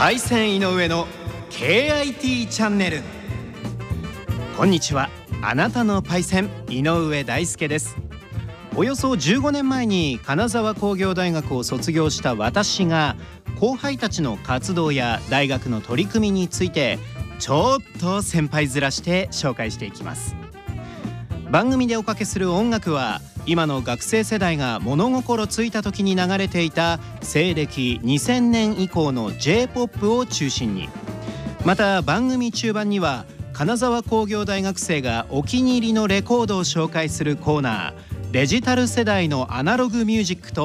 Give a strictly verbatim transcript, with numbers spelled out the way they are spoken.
パイセン井上の ケーアイティー チャンネル。こんにちは、あなたのパイセン井上大輔です。およそじゅうごねんまえに金沢工業大学を卒業した私が、後輩たちの活動や大学の取り組みについてちょっと先輩面して紹介していきます。番組でおかけする音楽は、今の学生世代が物心ついた時に流れていた西暦にせんねん以降の ジェイポップ を中心に、また番組中盤には金沢工業大学生がお気に入りのレコードを紹介するコーナー、デジタル世代のアナログミュージックと